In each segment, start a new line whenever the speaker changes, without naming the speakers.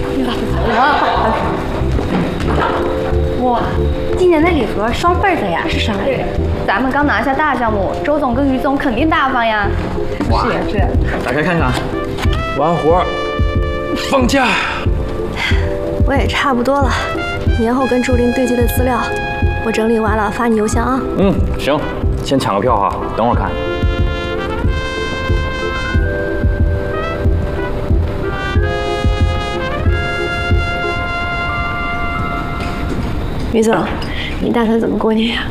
哇，今年的礼盒双倍的呀，是啥来着？
咱们刚拿下大项目，周总跟于总肯定大方呀。
哇，
是呀，
打开看看，完活，放假。
我也差不多了，年后跟祝琳对接的资料，我整理完了发你邮箱啊。
嗯，行，先抢个票哈，等会儿看。
于总，你打算怎么过年呀？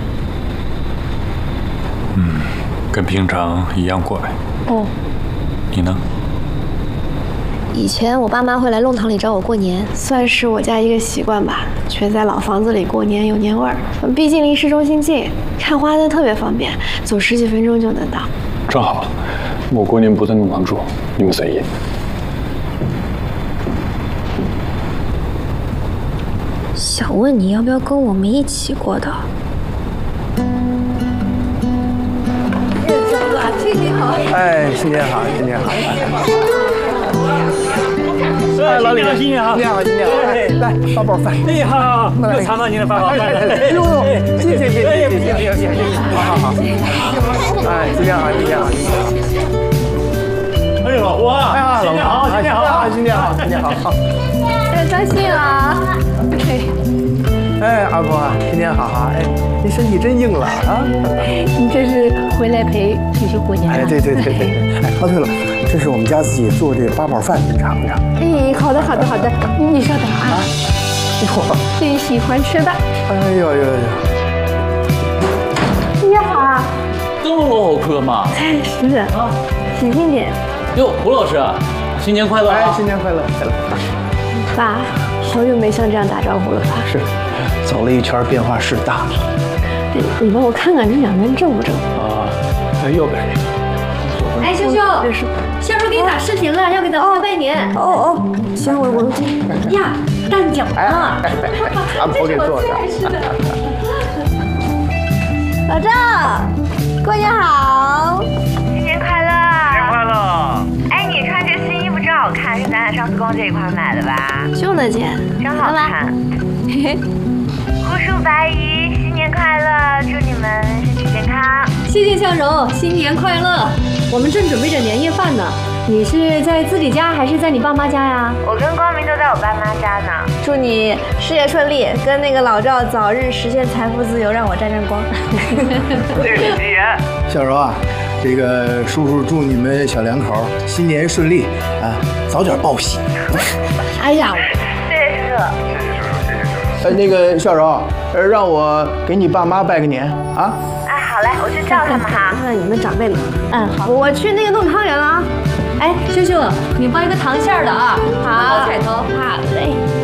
跟平常一样过呗。
哦，
你呢？
以前我爸妈会来弄堂里找我过年，算是我家一个习惯吧。觉在老房子里过年有年味儿，毕竟离市中心近，看花灯特别方便，走10几分钟就能到。
正好，我过年不在弄堂住，你们随意。
想问你要不要跟我们一起过的？
新年好！
哎，新年好，新年好！哎，老李，新年好，新年好，新年好！来，八宝饭。
哎，好，又尝到您的八宝饭了。
哎呦，谢谢，好。哎，新年好，新年好，新年好！
哎呦，老婆，
哎呀，
新年好，新年好，
新年好，新年好！
高兴啊！
哎，阿婆，新年好哈！哎，你身体真硬朗啊！
你这是回来陪秀秀过年
哎，对。哎，哦对了，这是我们家自己做这八宝饭，您尝尝。
哎，好的，你稍等啊。
嚯，
最喜欢吃的。
哎呦！
新年好啊！
这么老客嘛？
是的啊，喜庆点。
哟，胡老师，新年快乐！
哎，新年快乐！
爸，好久没像这样打招呼了吧？
是，走了一圈，变化是大了。
你帮我看看这两边正不正？
啊，在右边这个。
哎，秀秀，销售给你打视频了，要给咱们拜年。
哦，行，我
呀，蛋饺啊！
阿婆给做的。
老赵，过年好！
新年快乐！
新年快乐！
哎，你穿这新衣服真好看，是咱俩上次逛这一块买的吧？
就那件，
真好看。胡叔白姨，新年快乐！祝你们身体健康。
谢谢向荣，新年快乐！我们正准备着年夜饭呢。你是在自己家还是在你爸妈家呀？
我跟光明都在我爸妈家呢。
祝你事业顺利，跟那个老赵早日实现财富自由，让我沾沾光。
谢谢吉言。
小柔啊，这个叔叔祝你们小两口新年顺利啊，早点报喜。
哎呀，
谢谢叔叔。
那个小柔，让我给你爸妈拜个年啊。
哎，好嘞，我去叫他们哈。
看看你们长辈们。
好。
我去那个弄汤圆了啊。
哎，秀秀，你包一个糖馅儿的啊，好，彩头。
好嘞。